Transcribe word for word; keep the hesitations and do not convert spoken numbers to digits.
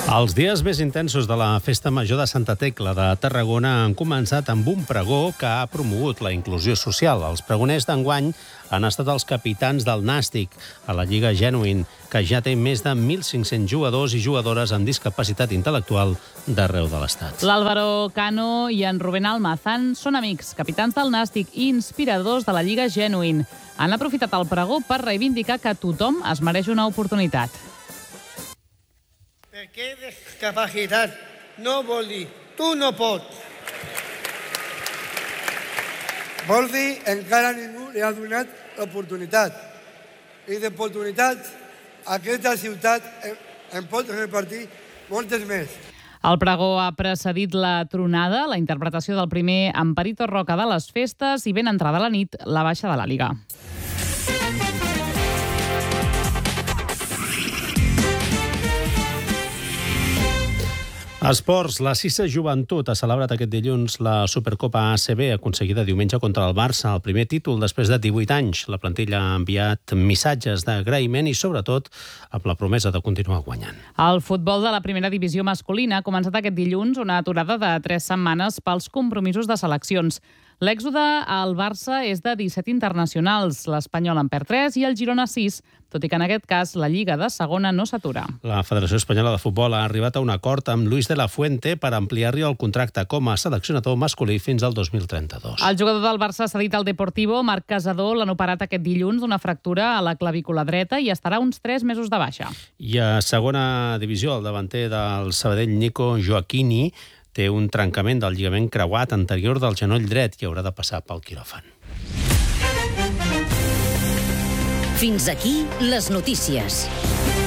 Els dies més intensos de la Festa Major de Santa Tecla de Tarragona han començat amb un pregó que ha promogut la inclusió social. Els pregoners d'enguany han estat els capitans del Nàstic a la Lliga Genuine, que ja té més de mil cinc-cents jugadors i jugadores amb discapacitat intel·lectual d'arreu de l'Estat. L'Álvaro Cano i en Rubén Almazán són amics, capitans del Nàstic i inspiradors de la Lliga Genuine. Han aprofitat el pregó per reivindicar que tothom es mereix una oportunitat. Perquè discapacitat no vol dir tu no pots. Vol dir encara ningú li ha donat l'oportunitat. I d'oportunitats aquesta ciutat en pot repartir moltes més. El pregó ha precedit la tronada, la interpretació del primer Amparito Roca de les festes i ben entrada la nit, la baixa de la Liga. Esports, la Sisa Joventut ha celebrat aquest dilluns la Supercopa A C B aconseguida diumenge contra el Barça, el primer títol després de divuit anys. La plantilla ha enviat missatges d'agraïment i, sobretot, amb la promesa de continuar guanyant. El futbol de la primera divisió masculina ha començat aquest dilluns una aturada de tres setmanes pels compromisos de seleccions. L'èxode al Barça és de disset internacionals, l'Espanyol en perd tres i el Girona sis, tot i que en aquest cas la Lliga de segona no s'atura. La Federació Espanyola de Futbol ha arribat a un acord amb Luis de la Fuente per ampliar-li el contracte com a seleccionador masculí fins al dos mil trenta-dos. El jugador del Barça cedit al Deportivo, Marc Casador, l'han operat aquest dilluns d'una fractura a la clavícula dreta i estarà uns tres mesos de baixa. I a segona divisió, el davanter del Sabadell, Nico Joaquini, té un trencament del lligament creuat anterior del genoll dret i haurà de passar pel quiròfan. Fins aquí les notícies.